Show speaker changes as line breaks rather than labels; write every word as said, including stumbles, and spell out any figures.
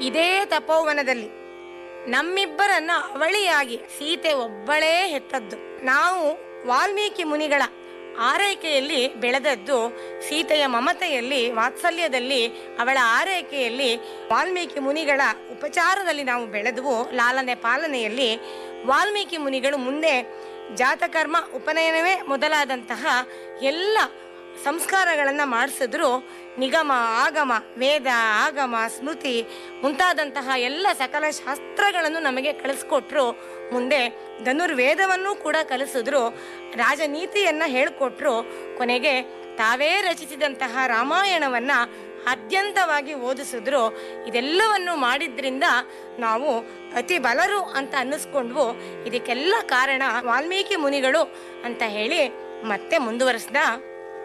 ಇದೇ ತಪೋವನದಲ್ಲಿ ನಮ್ಮಿಬ್ಬರನ್ನ ಅವಳಿಯಾಗಿ ಸೀತೆ ಒಬ್ಬಳೇ ಹೆತ್ತದ್ದು. ನಾವು ವಾಲ್ಮೀಕಿ ಮುನಿಗಳ ಆರೈಕೆಯಲ್ಲಿ ಬೆಳೆದದ್ದು, ಸೀತೆಯ ಮಮತೆಯಲ್ಲಿ, ವಾತ್ಸಲ್ಯದಲ್ಲಿ, ಅವಳ ಆರೈಕೆಯಲ್ಲಿ, ವಾಲ್ಮೀಕಿ ಮುನಿಗಳ ಉಪಚಾರದಲ್ಲಿ ನಾವು ಬೆಳೆದವು. ಲಾಲನೆ ಪಾಲನೆಯಲ್ಲಿ ವಾಲ್ಮೀಕಿ ಮುನಿಗಳು ಮುಂದೆ ಜಾತಕರ್ಮ, ಉಪನಯನವೇ ಮೊದಲಾದಂತಹ ಎಲ್ಲ ಸಂಸ್ಕಾರಗಳನ್ನು ಮಾಡಿಸಿದ್ರು. ನಿಗಮ, ಆಗಮ, ವೇದ, ಆಗಮ, ಸ್ಮೃತಿ ಮುಂತಾದಂತಹ ಎಲ್ಲ ಸಕಲ ಶಾಸ್ತ್ರಗಳನ್ನು ನಮಗೆ ಕಲಿಸ್ಕೊಟ್ರು. ಮುಂದೆ ಧನುರ್ವೇದವನ್ನು ಕೂಡ ಕಲಿಸಿದ್ರು. ರಾಜನೀತಿಯನ್ನು ಹೇಳಿಕೊಟ್ರು. ಕೊನೆಗೆ ತಾವೇ ರಚಿಸಿದಂತಹ ರಾಮಾಯಣವನ್ನು ಅತ್ಯಂತವಾಗಿ ಓದಿಸಿದ್ರು. ಇದೆಲ್ಲವನ್ನು ಮಾಡಿದ್ರಿಂದ ನಾವು ಅತಿ ಬಲರು ಅಂತ ಅನ್ನಿಸ್ಕೊಂಡ್ವು. ಇದಕ್ಕೆಲ್ಲ ಕಾರಣ ವಾಲ್ಮೀಕಿ ಮುನಿಗಳು ಅಂತ ಹೇಳಿ ಮತ್ತೆ ಮುಂದುವರೆಸ್ದ.